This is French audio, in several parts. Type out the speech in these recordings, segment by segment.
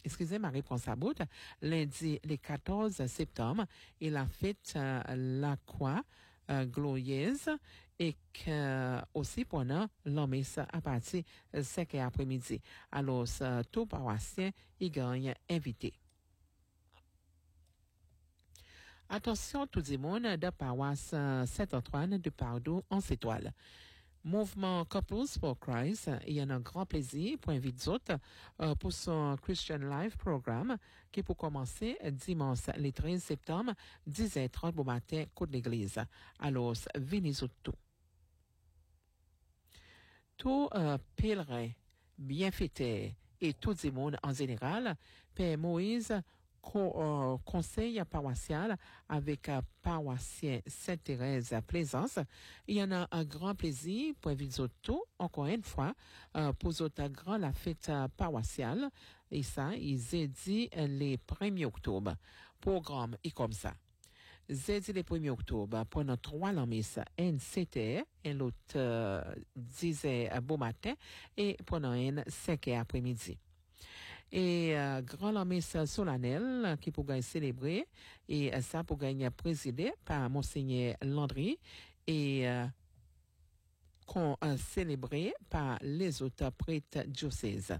Marie prend sa bout, lundi, le 14 septembre, il a fait la croix glorieuse et que aussi pendant l'homme à partir de 5 après-midi. Alors, tout paroissien, il gagne invité. Attention tout le monde de paroisse Saint-Antoine de Padoue en Étoile. Mouvement Couples for Christ, il y a un grand plaisir pour inviter les autres pour son Christian Life Programme qui peut commencer dimanche le 13 septembre 10h30 au matin côté de l'église. Alors, venez tout. Tout pèlerin, bienfaiteur et tout le monde en général, Père Moïse conseil paroissial avec paroissien Sainte-Thérèse Plaisance. Il y en a un grand plaisir pour inviter tout, encore une fois, pour autres grand la fête paroissiale. Et ça, ils est dit les 1er octobre. Programme est comme ça. Jeudi le 1er octobre, pendant 3 lamis, un 7h, et l'autre 10h bon matin, et pendant un 5h après-midi. Et grand la messe solennelle qui pour célébrer et ça pour gagner présidé par monseigneur Landry et qu'on célébré par les autres prêtres diocèses.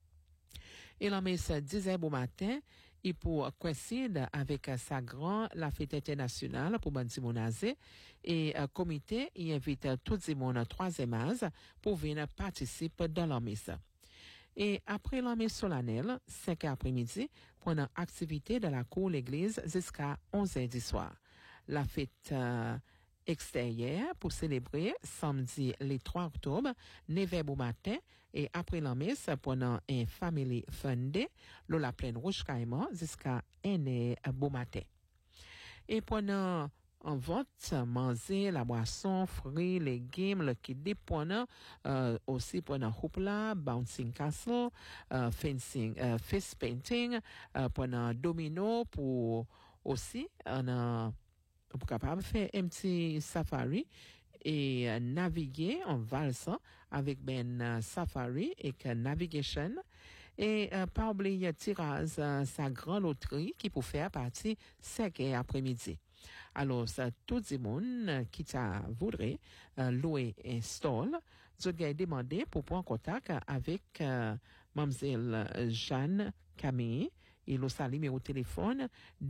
Et la messe 10h bon matin, il pour coïncide avec sa grand la fête internationale pour Bandi Monazé et comité il invite tout le monde 3e âge pour venir participer dans la messe. Et après la messe solennelle, 5 après-midi, pendant activité de la cour de l'église jusqu'à 11h du soir. La fête extérieure pour célébrer samedi le 3 octobre, 9h au matin, et après la messe, pendant un family fun day, la plaine rouge caïman jusqu'à 1h au matin. Et pendant en vente, manger, la boisson, fruits, légumes, le kit dépendant, aussi pendant hoopla, bouncing castle, fencing, face painting, pendant domino pour aussi, pour capable faire un petit safari et naviguer en valsant avec safari et que navigation et pas oublier tirage sa grande loterie qui peut faire partie 5 après-midi. Alors, ça, tout le monde qui t'a voudrait louer un stall, je vais demander pour prendre contact avec mademoiselle Jeanne Camille. Il a sa numéro de téléphone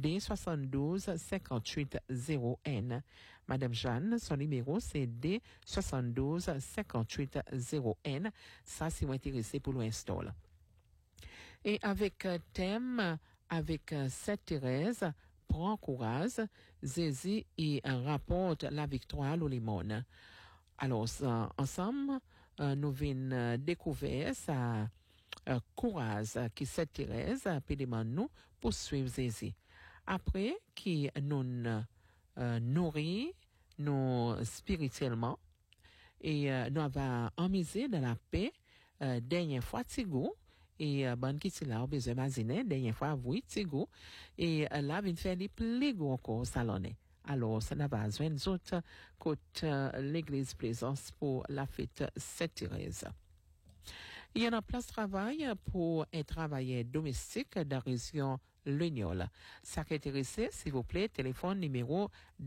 D72 58 0N. Madame Jeanne, son numéro c'est D72 58 0N. Ça, si vous êtes intéressé pour l'install. Et avec thème, avec Sainte-Thérèse, prend courage, Jésus et rapporte la victoire au limon. Alors, ensemble, nous venons découvrir sa courage qui Sainte-Thérèse peut demander nous pour suivre Jésus. Après, qui nous nourrit, nous spirituellement, et nous avons emmésé dans la paix, dernière fois, Tigou, et bonne qui là besoin imaginer dernière fois oui tigo et là vient faire les plus gros encore salonné. Alors ça n'a pas besoin d'autres côté l'église Plaisance pour la fête Sainte-Thérèse. Il y a un place de travail pour un travailleur domestique de la région L'Uniol. Ça qui est intéressé, s'il vous plaît, téléphone numéro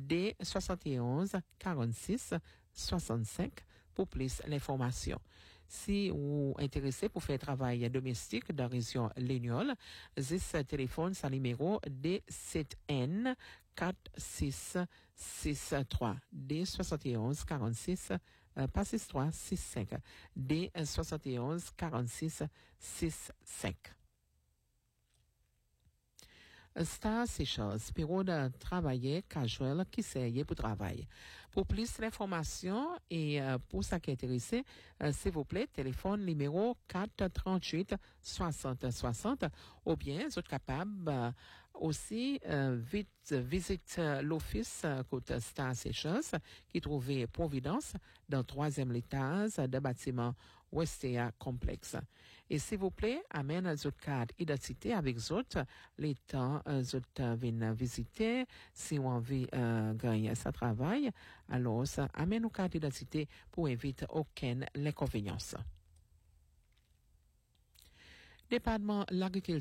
D71 46 65 pour plus l'information. Si vous êtes intéressé pour faire travail domestique dans la région L'Uniol, ce téléphone, c'est le numéro D7N 4663 D71 46 pas 63 65 D71 46 65. Star Seychelles, bureau de travailler casual qui sert pour travail. Pour plus d'informations et pour ça qui est intéressé, s'il vous plaît, téléphone numéro 438 60 60 ou bien vous êtes capable aussi visite l'office côté Star Seychelles qui trouvait Providence dans 3e étage de bâtiment Westea Complexe. Et s'il vous plaît, amène votre carte d'identité avec autres les temps autres viennent visiter si on veut gagner sa travail. Alors, ça amène nos cartes d'identité pour éviter aucune inconvénient. Département de l'agriculture